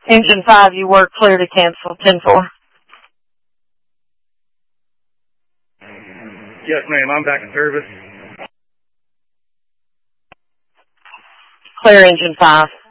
Engine 5, you were clear to cancel 10-4. Yes, ma'am. I'm back in service. Clear Engine 5.